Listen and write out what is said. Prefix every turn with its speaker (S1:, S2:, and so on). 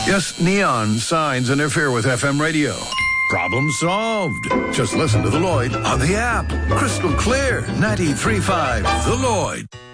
S1: Yes, neon signs interfere with FM radio. Problem solved. Just listen to The Lloyd on the app. Crystal clear, 93.5 The Lloyd.